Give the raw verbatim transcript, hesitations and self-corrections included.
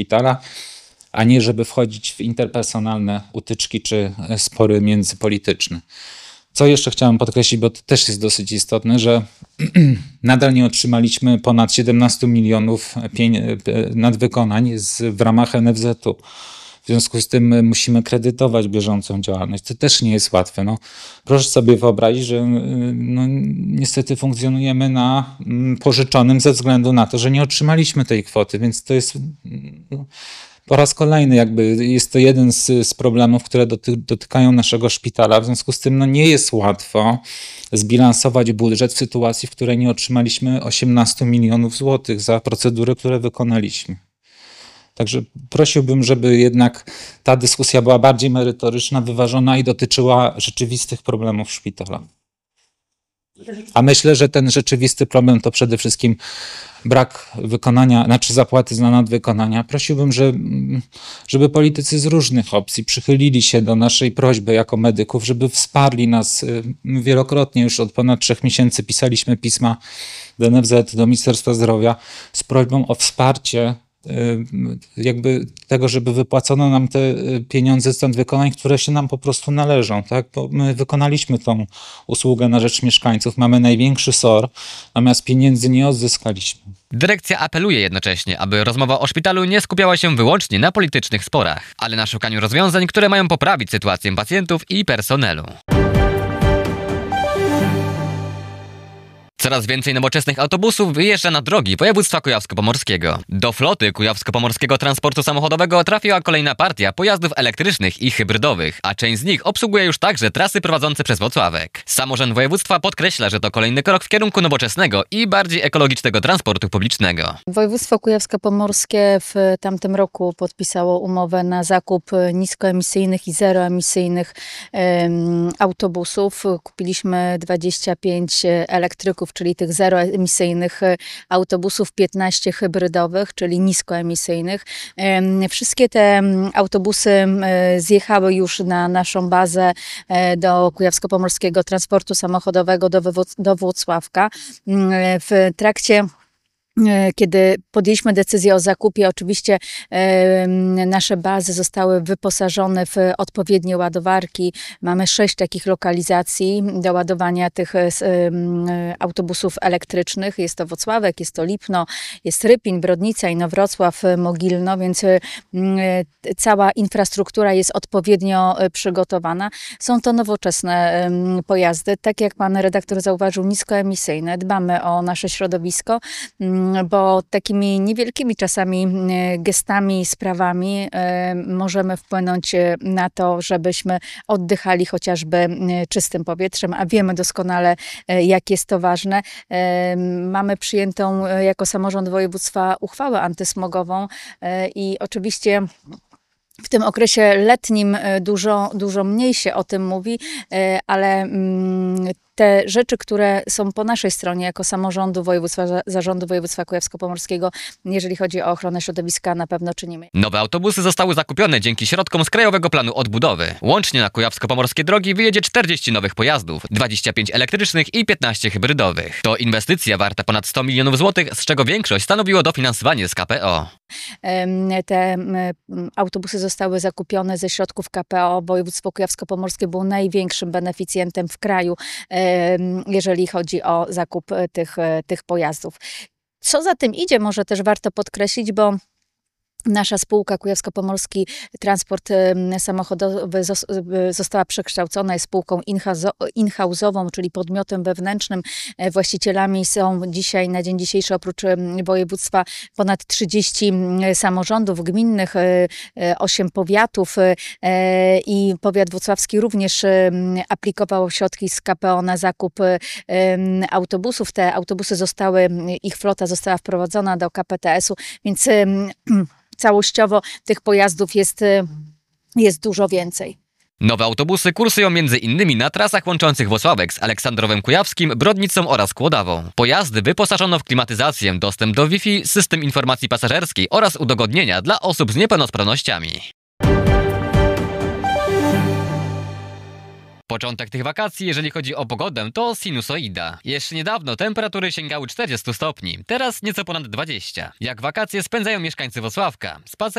szpitala, a nie żeby wchodzić w interpersonalne utyczki czy spory międzypolityczne. Co jeszcze chciałem podkreślić, bo to też jest dosyć istotne, że nadal nie otrzymaliśmy ponad siedemnaście milionów nadwykonań z, w ramach N F Z-u. W związku z tym musimy kredytować bieżącą działalność. To też nie jest łatwe. No, proszę sobie wyobrazić, że no, niestety funkcjonujemy na pożyczonym ze względu na to, że nie otrzymaliśmy tej kwoty, więc to jest no, po raz kolejny jakby jest to jeden z, z problemów, które doty, dotykają naszego szpitala. W związku z tym no, nie jest łatwo zbilansować budżet w sytuacji, w której nie otrzymaliśmy osiemnaście milionów złotych za procedury, które wykonaliśmy. Także prosiłbym, żeby jednak ta dyskusja była bardziej merytoryczna, wyważona i dotyczyła rzeczywistych problemów szpitala. A myślę, że ten rzeczywisty problem to przede wszystkim brak wykonania, znaczy zapłaty za nadwykonania. Prosiłbym, że, żeby politycy z różnych opcji przychylili się do naszej prośby jako medyków, żeby wsparli nas. Wielokrotnie już od ponad trzech miesięcy pisaliśmy pisma do N F Z, do Ministerstwa Zdrowia z prośbą o wsparcie jakby tego, żeby wypłacono nam te pieniądze z nadwykonań, które się nam po prostu należą, tak? Bo my wykonaliśmy tą usługę na rzecz mieszkańców, mamy największy S O R, natomiast pieniędzy nie odzyskaliśmy. Dyrekcja apeluje jednocześnie, aby rozmowa o szpitalu nie skupiała się wyłącznie na politycznych sporach, ale na szukaniu rozwiązań, które mają poprawić sytuację pacjentów i personelu. Coraz więcej nowoczesnych autobusów wyjeżdża na drogi województwa kujawsko-pomorskiego. Do floty kujawsko-pomorskiego transportu samochodowego trafiła kolejna partia pojazdów elektrycznych i hybrydowych, a część z nich obsługuje już także trasy prowadzące przez Włocławek. Samorząd województwa podkreśla, że to kolejny krok w kierunku nowoczesnego i bardziej ekologicznego transportu publicznego. Województwo kujawsko-pomorskie w tamtym roku podpisało umowę na zakup niskoemisyjnych i zeroemisyjnych um, autobusów. Kupiliśmy dwadzieścia pięć elektryków, czyli tych zeroemisyjnych autobusów, piętnaście hybrydowych, czyli niskoemisyjnych. Wszystkie te autobusy zjechały już na naszą bazę do Kujawsko-Pomorskiego Transportu Samochodowego do, do Włocławka. W trakcie Kiedy podjęliśmy decyzję o zakupie, oczywiście e, nasze bazy zostały wyposażone w odpowiednie ładowarki. Mamy sześć takich lokalizacji do ładowania tych e, autobusów elektrycznych. Jest to Włocławek, jest to Lipno, jest Rypin, Brodnica, Inowrocław, Mogilno, więc e, cała infrastruktura jest odpowiednio przygotowana. Są to nowoczesne e, pojazdy, tak jak pan redaktor zauważył, niskoemisyjne. Dbamy o nasze środowisko, bo takimi niewielkimi czasami gestami, sprawami możemy wpłynąć na to, żebyśmy oddychali chociażby czystym powietrzem, a wiemy doskonale, jak jest to ważne. Mamy przyjętą jako samorząd województwa uchwałę antysmogową i oczywiście w tym okresie letnim dużo, dużo mniej się o tym mówi, ale te rzeczy, które są po naszej stronie jako samorządu województwa, zarządu województwa kujawsko-pomorskiego, jeżeli chodzi o ochronę środowiska, na pewno czynimy. Nowe autobusy zostały zakupione dzięki środkom z Krajowego Planu Odbudowy. Łącznie na kujawsko-pomorskie drogi wyjedzie czterdzieści nowych pojazdów, dwadzieścia pięć elektrycznych i piętnaście hybrydowych. To inwestycja warta ponad sto milionów złotych, z czego większość stanowiło dofinansowanie z K P O. Te autobusy zostały zakupione ze środków K P O. Województwo kujawsko-pomorskie było największym beneficjentem w kraju, jeżeli chodzi o zakup tych, tych pojazdów. Co za tym idzie, może też warto podkreślić, bo nasza spółka Kujawsko-Pomorski Transport Samochodowy została przekształcona, jest spółką in-house'ową, czyli podmiotem wewnętrznym. Właścicielami są dzisiaj, na dzień dzisiejszy, oprócz województwa, ponad trzydzieści samorządów gminnych, osiem powiatów i powiat włocławski również aplikował środki z K P O na zakup autobusów. Te autobusy zostały, ich flota została wprowadzona do K P T S-u, więc całościowo tych pojazdów jest, jest dużo więcej. Nowe autobusy kursują między innymi na trasach łączących Włocławek z Aleksandrowem Kujawskim, Brodnicą oraz Kłodawą. Pojazdy wyposażono w klimatyzację, dostęp do Wi-Fi, system informacji pasażerskiej oraz udogodnienia dla osób z niepełnosprawnościami. Początek tych wakacji, jeżeli chodzi o pogodę, to sinusoida. Jeszcze niedawno temperatury sięgały czterdziestu stopni, teraz nieco ponad dwudziestu. Jak wakacje spędzają mieszkańcy Włocławka? Spacer